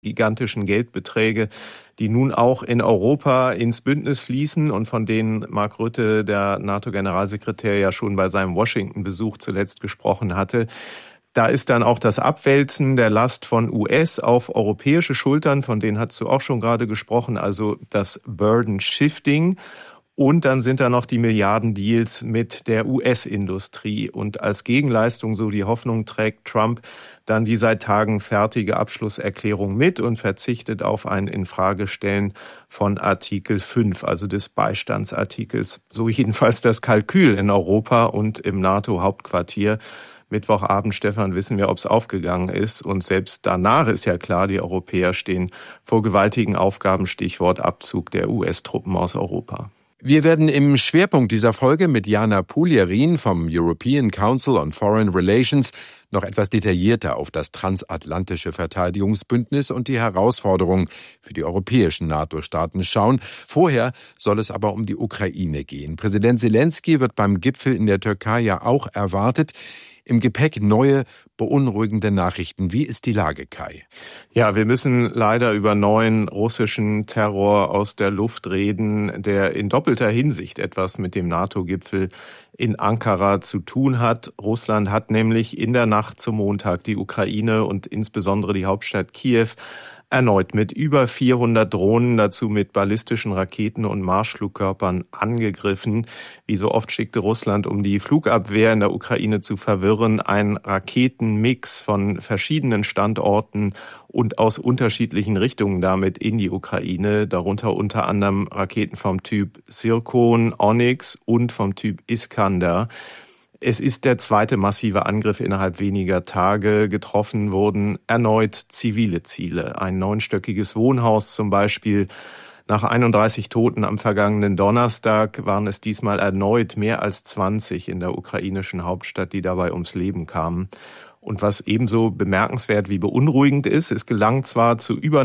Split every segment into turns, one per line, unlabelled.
gigantischen Geldbeträge, die nun auch in Europa ins Bündnis fließen und von denen Mark Rutte, der NATO-Generalsekretär, ja schon bei seinem Washington-Besuch zuletzt gesprochen hatte. Da ist dann auch das Abwälzen der Last von US auf europäische Schultern, von denen hast du auch schon gerade gesprochen, also das Burden Shifting. Und dann sind da noch die Milliardendeals mit der US-Industrie. Und als Gegenleistung, so die Hoffnung, trägt Trump dann die seit Tagen fertige Abschlusserklärung mit und verzichtet auf ein Infragestellen von Artikel 5, also des Beistandsartikels. So jedenfalls das Kalkül in Europa und im NATO-Hauptquartier. Mittwochabend, Stefan, wissen wir, ob es aufgegangen ist. Und selbst danach ist ja klar, die Europäer stehen vor gewaltigen Aufgaben, Stichwort Abzug der US-Truppen aus Europa.
Wir werden im Schwerpunkt dieser Folge mit Jana Puljarin vom European Council on Foreign Relations noch etwas detaillierter auf das transatlantische Verteidigungsbündnis und die Herausforderungen für die europäischen NATO-Staaten schauen. Vorher soll es aber um die Ukraine gehen. Präsident Selenskyj wird beim Gipfel in der Türkei ja auch erwartet. Im Gepäck neue, beunruhigende Nachrichten. Wie ist die Lage, Kai?
Ja, wir müssen leider über neuen russischen Terror aus der Luft reden, der in doppelter Hinsicht etwas mit dem NATO-Gipfel in Ankara zu tun hat. Russland hat nämlich in der Nacht zum Montag die Ukraine und insbesondere die Hauptstadt Kiew erneut mit über 400 Drohnen, dazu mit ballistischen Raketen und Marschflugkörpern angegriffen. Wie so oft schickte Russland, um die Flugabwehr in der Ukraine zu verwirren, einen Raketenmix von verschiedenen Standorten und aus unterschiedlichen Richtungen damit in die Ukraine, darunter unter anderem Raketen vom Typ Zirkon, Onyx und vom Typ Iskander. Es ist der zweite massive Angriff innerhalb weniger Tage. Getroffen wurden erneut zivile Ziele. Ein 9-stöckiges Wohnhaus zum Beispiel. Nach 31 Toten am vergangenen Donnerstag waren es diesmal erneut mehr als 20 in der ukrainischen Hauptstadt, die dabei ums Leben kamen. Und was ebenso bemerkenswert wie beunruhigend ist, es gelang zwar zu über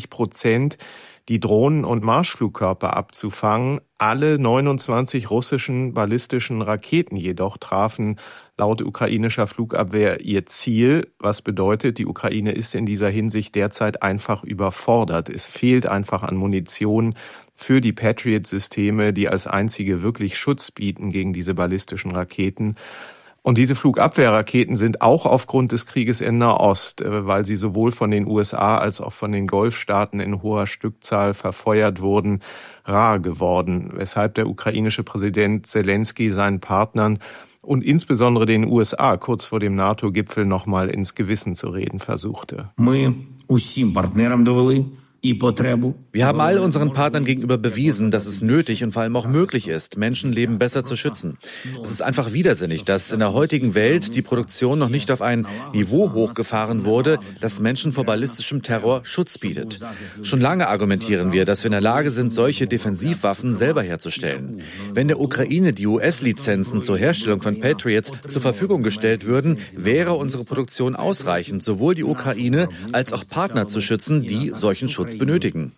90%, die Drohnen und Marschflugkörper abzufangen. Alle 29 russischen ballistischen Raketen jedoch trafen laut ukrainischer Flugabwehr ihr Ziel, was bedeutet, die Ukraine ist in dieser Hinsicht derzeit einfach überfordert. Es fehlt einfach an Munition für die Patriot-Systeme, die als einzige wirklich Schutz bieten gegen diese ballistischen Raketen. Und diese Flugabwehrraketen sind auch aufgrund des Krieges in Nahost, weil sie sowohl von den USA als auch von den Golfstaaten in hoher Stückzahl verfeuert wurden, rar geworden, weshalb der ukrainische Präsident Selenskyj seinen Partnern und insbesondere den USA kurz vor dem NATO-Gipfel nochmal ins Gewissen zu reden versuchte.
Wir haben all unseren Partnern gegenüber bewiesen, dass es nötig und vor allem auch möglich ist, Menschenleben besser zu schützen. Es ist einfach widersinnig, dass in der heutigen Welt die Produktion noch nicht auf ein Niveau hochgefahren wurde, das Menschen vor ballistischem Terror Schutz bietet. Schon lange argumentieren wir, dass wir in der Lage sind, solche Defensivwaffen selber herzustellen. Wenn der Ukraine die US-Lizenzen zur Herstellung von Patriots zur Verfügung gestellt würden, wäre unsere Produktion ausreichend, sowohl die Ukraine als auch Partner zu schützen, die solchen Schutz benötigen.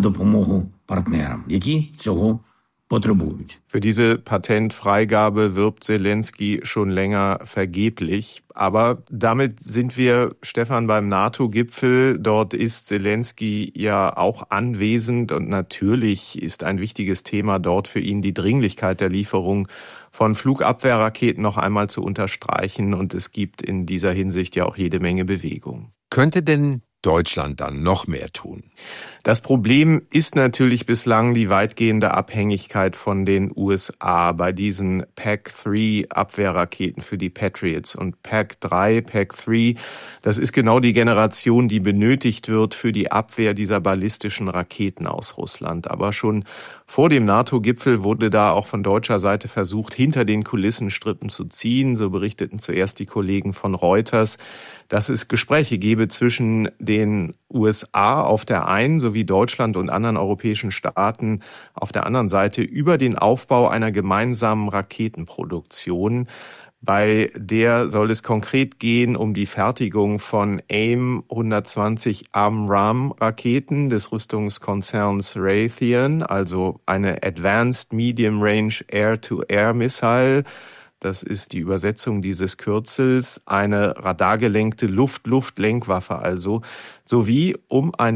Für diese Patentfreigabe wirbt Selenskyj schon länger vergeblich. Aber damit sind wir, Stefan, beim NATO-Gipfel. Dort ist Selenskyj ja auch anwesend und natürlich ist ein wichtiges Thema dort für ihn die Dringlichkeit der Lieferung von Flugabwehrraketen noch einmal zu unterstreichen. Und es gibt in dieser Hinsicht ja auch jede Menge Bewegung.
Könnte denn Deutschland dann noch mehr tun?
Das Problem ist natürlich bislang die weitgehende Abhängigkeit von den USA bei diesen PAC-3 Abwehrraketen für die Patriots. Und PAC-3, das ist genau die Generation, die benötigt wird für die Abwehr dieser ballistischen Raketen aus Russland. Aber schon vor dem NATO-Gipfel wurde da auch von deutscher Seite versucht, hinter den Kulissen Strippen zu ziehen. So berichteten zuerst die Kollegen von Reuters, dass es Gespräche gebe zwischen den USA auf der einen sowie Deutschland und anderen europäischen Staaten auf der anderen Seite über den Aufbau einer gemeinsamen Raketenproduktion. Bei der soll es konkret gehen um die Fertigung von AIM-120 AMRAAM-Raketen des Rüstungskonzerns Raytheon, also eine Advanced Medium Range Air-to-Air Missile. das ist die Übersetzung dieses Kürzels, eine radargelenkte Luft-Luft-Lenkwaffe also, sowie um ein